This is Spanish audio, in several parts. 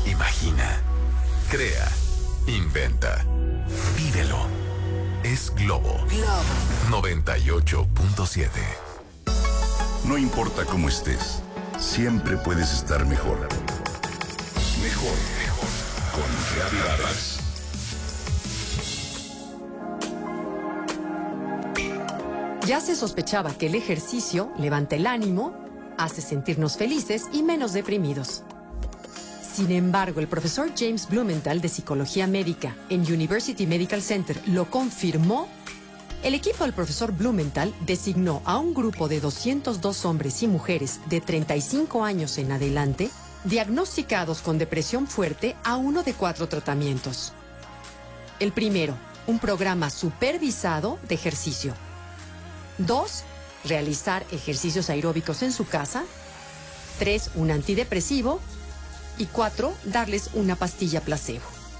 Imagina, crea, inventa, vívelo. Es Globo 98.7. No importa cómo estés, siempre puedes estar mejor. Mejor, mejor. Con Gaby Vargas. Ya se sospechaba que el ejercicio levanta el ánimo, hace sentirnos felices y menos deprimidos. Sin embargo, el profesor James Blumenthal de Psicología Médica en University Medical Center lo confirmó. El equipo del profesor Blumenthal designó a un grupo de 202 hombres y mujeres de 35 años en adelante, diagnosticados con depresión fuerte, a uno de 4 tratamientos. El primero, un programa supervisado de ejercicio. 2, realizar ejercicios aeróbicos en su casa. 3, un antidepresivo. Y 4, darles una pastilla placebo.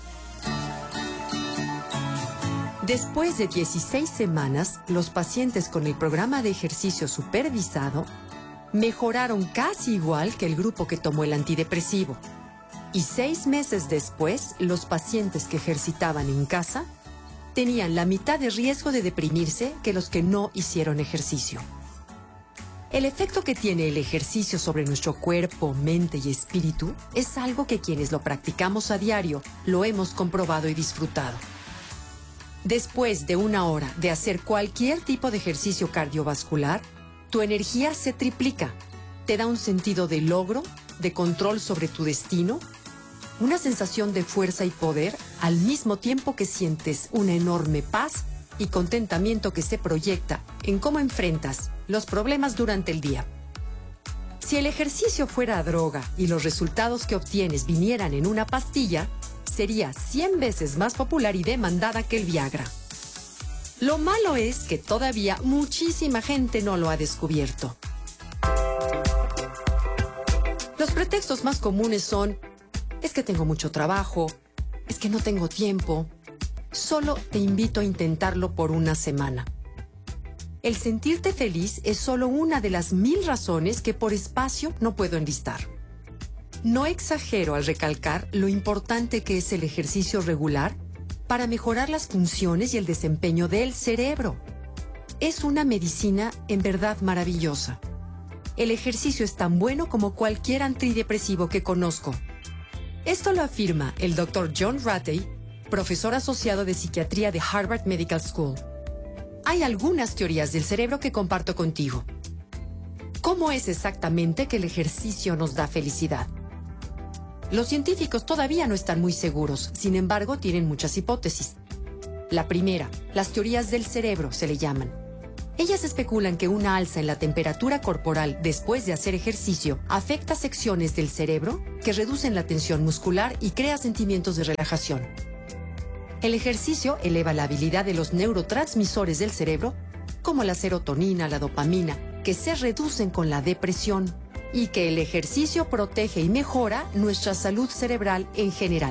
Después de 16 semanas, los pacientes con el programa de ejercicio supervisado mejoraron casi igual que el grupo que tomó el antidepresivo. Y 6 meses después, los pacientes que ejercitaban en casa tenían la mitad de riesgo de deprimirse que los que no hicieron ejercicio. El efecto que tiene el ejercicio sobre nuestro cuerpo, mente y espíritu es algo que quienes lo practicamos a diario lo hemos comprobado y disfrutado. Después de 1 hora de hacer cualquier tipo de ejercicio cardiovascular, tu energía se triplica. Te da un sentido de logro, de control sobre tu destino, una sensación de fuerza y poder, al mismo tiempo que sientes una enorme paz y contentamiento que se proyecta en cómo enfrentas los problemas durante el día. Si el ejercicio fuera droga y los resultados que obtienes vinieran en una pastilla, sería 100 veces más popular y demandada que el Viagra. Lo malo es que todavía muchísima gente no lo ha descubierto. Los pretextos más comunes son: es que tengo mucho trabajo, es que no tengo tiempo. Solo te invito a intentarlo por 1 semana. El sentirte feliz es solo una de las 1000 razones que por espacio no puedo enlistar. No exagero al recalcar lo importante que es el ejercicio regular para mejorar las funciones y el desempeño del cerebro. Es una medicina en verdad maravillosa. El ejercicio es tan bueno como cualquier antidepresivo que conozco. Esto lo afirma el Dr. John Ratey, profesor asociado de psiquiatría de Harvard Medical School. Hay algunas teorías del cerebro que comparto contigo. ¿Cómo es exactamente que el ejercicio nos da felicidad? Los científicos todavía no están muy seguros, sin embargo, tienen muchas hipótesis. La primera, las teorías del cerebro se le llaman. Ellas especulan que una alza en la temperatura corporal después de hacer ejercicio afecta secciones del cerebro que reducen la tensión muscular y crea sentimientos de relajación. El ejercicio eleva la habilidad de los neurotransmisores del cerebro, como la serotonina, la dopamina, que se reducen con la depresión, y que el ejercicio protege y mejora nuestra salud cerebral en general.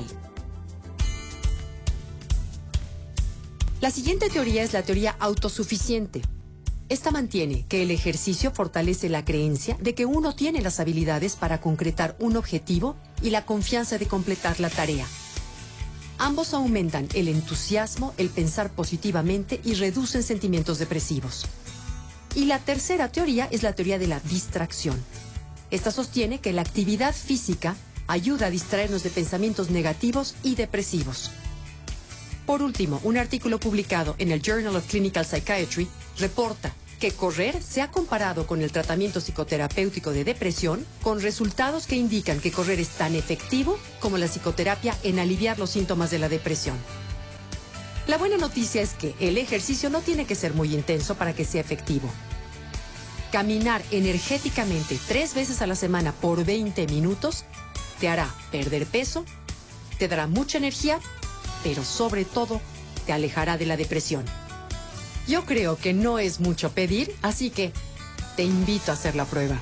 La siguiente teoría es la teoría autosuficiente. Esta mantiene que el ejercicio fortalece la creencia de que uno tiene las habilidades para concretar un objetivo y la confianza de completar la tarea. Ambos aumentan el entusiasmo, el pensar positivamente y reducen sentimientos depresivos. Y la tercera teoría es la teoría de la distracción. Esta sostiene que la actividad física ayuda a distraernos de pensamientos negativos y depresivos. Por último, un artículo publicado en el Journal of Clinical Psychiatry reporta que correr se ha comparado con el tratamiento psicoterapéutico de depresión, con resultados que indican que correr es tan efectivo como la psicoterapia en aliviar los síntomas de la depresión. La buena noticia es que el ejercicio no tiene que ser muy intenso para que sea efectivo. Caminar energéticamente 3 veces a la semana por 20 minutos te hará perder peso, te dará mucha energía, pero sobre todo te alejará de la depresión. Yo creo que no es mucho pedir, así que te invito a hacer la prueba.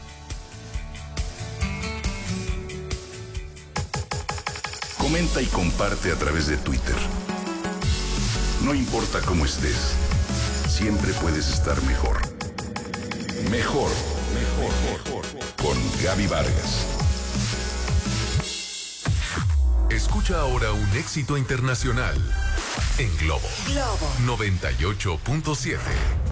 Comenta y comparte a través de Twitter. No importa cómo estés, siempre puedes estar mejor. Mejor, mejor, mejor. Con Gaby Vargas. Escucha ahora un éxito internacional en Globo. 98.7.